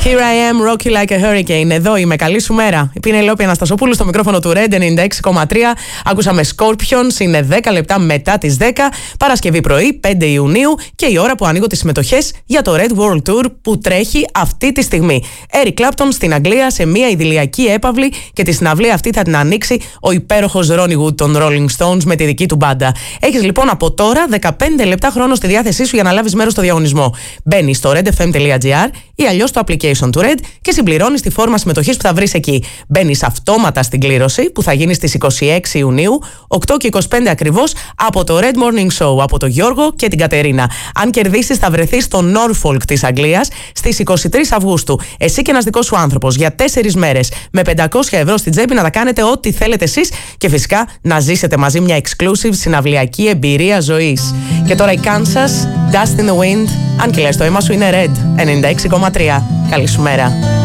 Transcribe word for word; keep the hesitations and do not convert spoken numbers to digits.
Here I am, rocky like a hurricane. Εδώ είμαι, καλή σου μέρα. Η Πινελόπη Αναστασοπούλου στο μικρόφωνο του Red ενενήντα έξι κόμμα τρία. Ακούσαμε Scorpions, είναι δέκα λεπτά μετά τις δέκα. Παρασκευή πρωί, πέντε Ιουνίου, και η ώρα που ανοίγω τις συμμετοχές για το Red World Tour που τρέχει αυτή τη στιγμή. Eric Clapton στην Αγγλία σε μια ιδηλιακή έπαυλη, και τη συναυλία αυτή θα την ανοίξει ο υπέροχος Ronnie Wood των Rolling Stones με τη δική του μπάντα. Έχεις λοιπόν από τώρα δεκαπέντε λεπτά χρόνο στη διάθεσή σου για να λάβεις μέρος στο διαγωνισμό. Μπαίνεις στο redfm.gr ή αλλιώς στο application του Red και συμπληρώνεις τη φόρμα συμμετοχής που θα βρεις εκεί. Μπαίνεις αυτόματα στην κλήρωση που θα γίνει στις είκοσι έξι Ιουνίου, οκτώ και είκοσι πέντε ακριβώς, από το Red Morning Show, από τον Γιώργο και την Κατερίνα. Αν κερδίσεις, θα βρεθείς στο Norfolk της Αγγλίας στις είκοσι τρεις Αυγούστου. Εσύ και ένας δικός σου άνθρωπος για τέσσερις μέρες με πεντακόσια ευρώ στην τσέπη να τα κάνετε ό,τι θέλετε εσείς και φυσικά να ζήσετε μαζί μια exclusive συναυλιακή εμπειρία ζωής. Και τώρα η Kansas, Dust in the Wind, αν και λες το αίμα σου είναι Red ενενήντα έξι κόμμα τρία. Καλή σου μέρα.